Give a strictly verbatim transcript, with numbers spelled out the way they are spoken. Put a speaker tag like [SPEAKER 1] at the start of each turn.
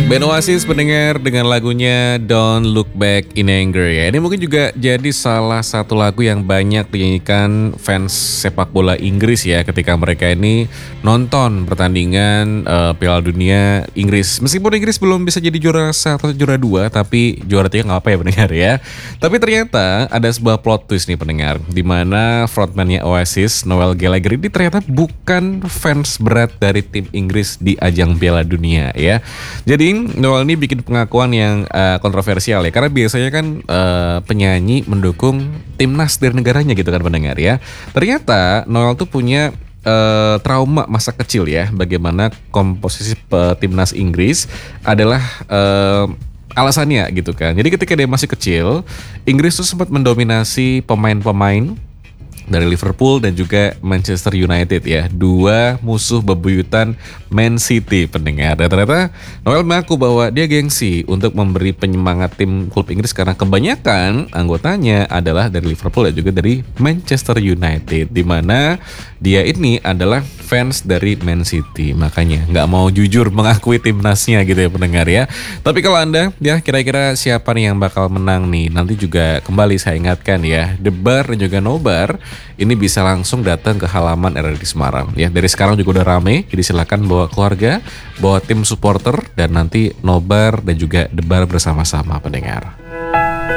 [SPEAKER 1] Band Oasis pendengar dengan lagunya Don't Look Back in Anger ya. Ini mungkin juga jadi salah satu lagu yang banyak dinyanyikan fans sepak bola Inggris ya ketika mereka ini nonton pertandingan uh, Piala Dunia Inggris. Meskipun Inggris belum bisa jadi juara satu atau juara dua, tapi juara tiga nggak apa ya pendengar ya. Tapi ternyata ada sebuah plot twist nih pendengar, di mana frontman-nya Oasis, Noel Gallagher ini ternyata bukan fans berat dari tim Inggris di ajang Piala Dunia ya. Jadi Noel ini bikin pengakuan yang uh, kontroversial ya, karena biasanya kan uh, penyanyi mendukung timnas dari negaranya gitu kan pendengar ya. Ternyata Noel tuh punya uh, trauma masa kecil ya, bagaimana komposisi uh, timnas Inggris adalah uh, alasannya gitu kan. Jadi ketika dia masih kecil, Inggris tuh sempat mendominasi pemain-pemain dari Liverpool dan juga Manchester United ya, dua musuh bebuyutan Man City pendengar. Dan ternyata Noel mengaku bahwa dia gengsi untuk memberi penyemangat tim klub Inggris karena kebanyakan anggotanya adalah dari Liverpool dan juga dari Manchester United, di mana dia ini adalah fans dari Man City, makanya nggak mau jujur mengakui timnasnya gitu ya pendengar ya. Tapi kalau Anda ya kira-kira siapa nih yang bakal menang nih, nanti juga kembali saya ingatkan ya, debar dan juga nobar ini bisa langsung datang ke halaman R R D Semarang ya. Dari sekarang juga udah rame, jadi silakan bawa keluarga, bawa tim supporter, dan nanti nobar dan juga debar bersama-sama pendengar.